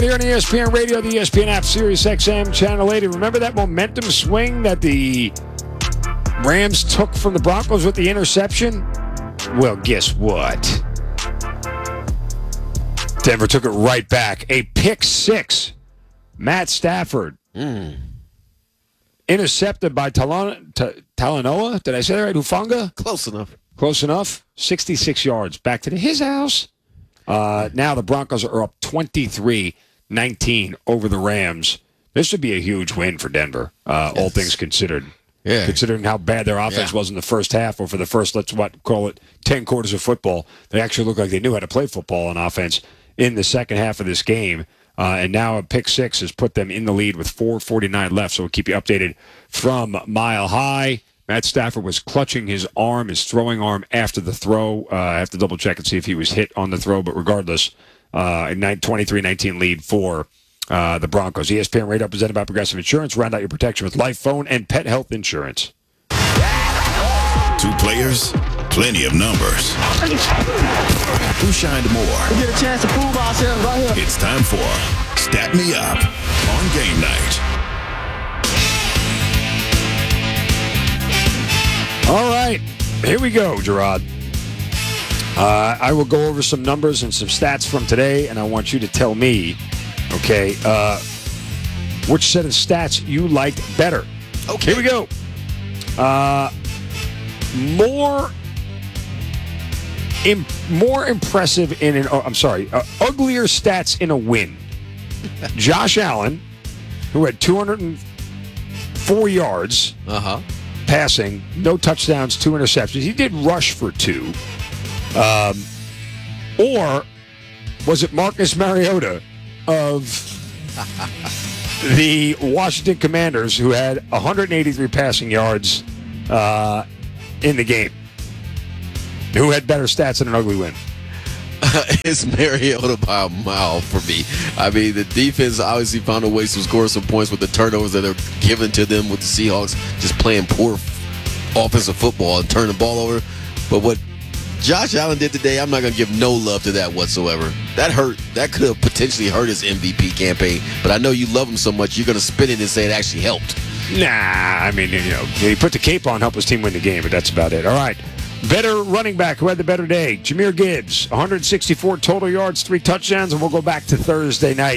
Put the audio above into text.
Here on ESPN Radio, the ESPN app, Sirius XM, Channel 80. Remember that momentum swing that the Rams took from the Broncos with the interception? Well, guess what? Denver took it right back. A pick six. Matt Stafford. Intercepted by Talanoa. Did I say that right? Hufanga? Close enough. Close enough. 66 yards. Back to his house. Now the Broncos are up 23-19 over the Rams. This would be a huge win for Denver, all things considered. Yeah. Considering how bad their offense was in the first half, or for the first, call it 10 quarters of football. They actually looked like they knew how to play football on offense in the second half of this game. And now a pick six has put them in the lead with 4:49 left. So we'll keep you updated from Mile High. Matt Stafford was clutching his throwing arm after the throw. I have to double check and see if he was hit on the throw. But regardless, a 23-19 lead for the Broncos. ESPN Radio presented by Progressive Insurance. Round out your protection with life, phone, and pet health insurance. Two players, plenty of numbers. Who shined more? We get a chance to prove ourselves right here. It's time for Stat Me Up on Game Night. All right, here we go, Gerard. I will go over some numbers and some stats from today, and I want you to tell me, okay, which set of stats you liked better. Okay. Here we go. More impressive uglier stats in a win. Josh Allen, who had 204 yards passing, no touchdowns, 2 interceptions. He did rush for 2. Or was it Marcus Mariota of the Washington Commanders, who had 183 passing yards in the game? Who had better stats in an ugly win? It's Mariota by a mile for me. I mean, the defense obviously found a way to score some points with the turnovers that are given to them with the Seahawks just playing poor offensive football and turning the ball over. But what Josh Allen did today, I'm not going to give no love to that whatsoever. That hurt. That could have potentially hurt his MVP campaign. But I know you love him so much, you're going to spin it and say it actually helped. Nah, I mean, he put the cape on, helped his team win the game, but that's about it. All right. Better running back, who had the better day? Jahmyr Gibbs, 164 total yards, 3 touchdowns, and we'll go back to Thursday night.